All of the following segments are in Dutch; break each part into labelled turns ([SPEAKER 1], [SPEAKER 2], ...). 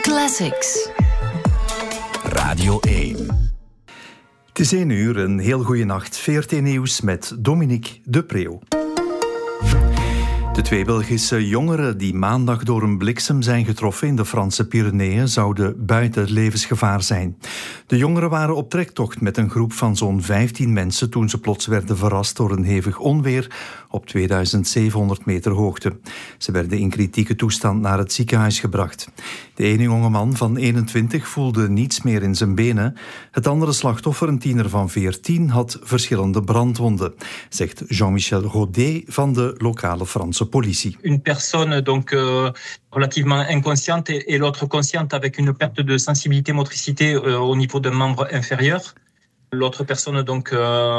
[SPEAKER 1] Classics.
[SPEAKER 2] Radio 1.
[SPEAKER 3] Het is 1 uur, een heel goede nacht. VRT Nieuws met Dominique de Preeuw. De 2 Belgische jongeren die maandag door een bliksem zijn getroffen in de Franse Pyreneeën zouden buiten levensgevaar zijn. De jongeren waren op trektocht met een groep van zo'n 15 mensen toen ze plots werden verrast door een hevig onweer op 2700 meter hoogte. Ze werden in kritieke toestand naar het ziekenhuis gebracht. De ene jongeman van 21 voelde niets meer in zijn benen. Het andere slachtoffer, een tiener van 14, had verschillende brandwonden, zegt Jean-Michel Rodet van de lokale Franse politie.
[SPEAKER 4] Une personne donc relativement inconsciente et l'autre consciente avec une perte de sensibilité motricité au niveau d'un membre inférieur. L'autre personne donc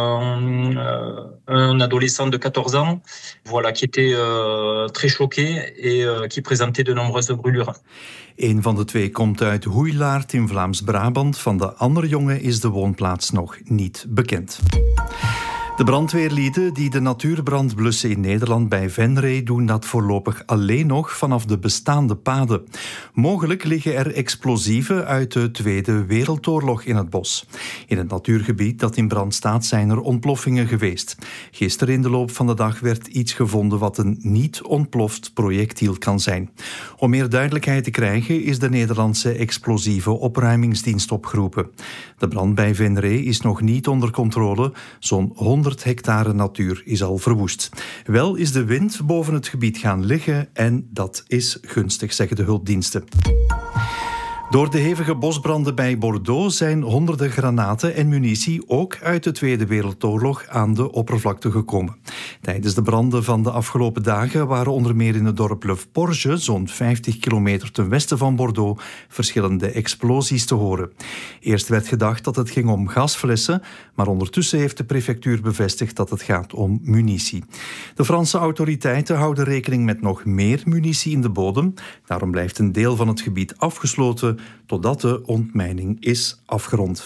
[SPEAKER 4] un adolescent de 14 ans, voilà, qui était très choqué et qui présentait de nombreuses brûlures.
[SPEAKER 3] Een van de 2 komt uit Hoeilaard in Vlaams-Brabant. Van de andere jongen is de woonplaats nog niet bekend. De brandweerlieden die de natuurbrand blussen in Nederland bij Venray doen dat voorlopig alleen nog vanaf de bestaande paden. Mogelijk liggen er explosieven uit de Tweede Wereldoorlog in het bos. In het natuurgebied dat in brand staat zijn er ontploffingen geweest. Gisteren in de loop van de dag werd iets gevonden wat een niet ontploft projectiel kan zijn. Om meer duidelijkheid te krijgen is de Nederlandse explosieve opruimingsdienst opgeroepen. De brand bij Venray is nog niet onder controle. Zo'n 100 hectare natuur is al verwoest. Wel is de wind boven het gebied gaan liggen en dat is gunstig, zeggen de hulpdiensten. Door de hevige bosbranden bij Bordeaux zijn honderden granaten en munitie ook uit de Tweede Wereldoorlog aan de oppervlakte gekomen. Tijdens de branden van de afgelopen dagen waren onder meer in het dorp Le Porge, zo'n 50 kilometer ten westen van Bordeaux, verschillende explosies te horen. Eerst werd gedacht dat het ging om gasflessen, maar ondertussen heeft de prefectuur bevestigd dat het gaat om munitie. De Franse autoriteiten houden rekening met nog meer munitie in de bodem. Daarom blijft een deel van het gebied afgesloten totdat de ontmijning is afgerond.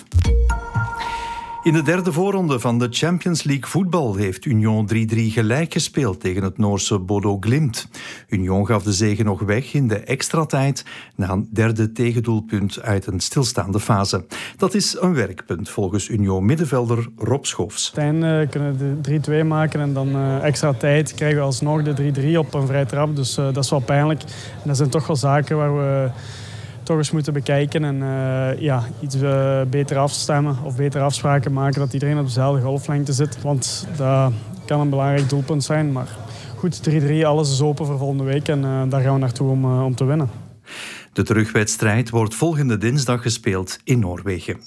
[SPEAKER 3] In de derde voorronde van de Champions League voetbal heeft Union 3-3 gelijk gespeeld tegen het Noorse Bodo Glimt. Union gaf de zege nog weg in de extratijd na een derde tegendoelpunt uit een stilstaande fase. Dat is een werkpunt volgens Union-middenvelder Rob Schoofs.
[SPEAKER 5] Uiteindelijk kunnen we de 3-2 maken en dan extra tijd krijgen we alsnog de 3-3 op een vrije trap. Dus dat is wel pijnlijk. En dat zijn toch wel zaken waar we toch eens moeten bekijken en iets beter afstemmen of betere afspraken maken dat iedereen op dezelfde golflengte zit. Want dat kan een belangrijk doelpunt zijn. Maar goed, 3-3, alles is open voor volgende week en daar gaan we naartoe om te winnen.
[SPEAKER 3] De terugwedstrijd wordt volgende dinsdag gespeeld in Noorwegen.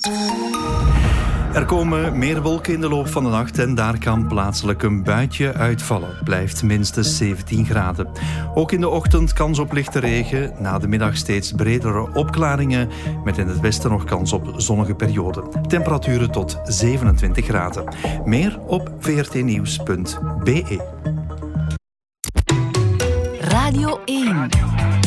[SPEAKER 3] Er komen meer wolken in de loop van de nacht en daar kan plaatselijk een buitje uitvallen. Het blijft minstens 17 graden. Ook in de ochtend kans op lichte regen, na de middag steeds bredere opklaringen, met in het westen nog kans op zonnige perioden. Temperaturen tot 27 graden. Meer op vrtnieuws.be.
[SPEAKER 1] Radio 1.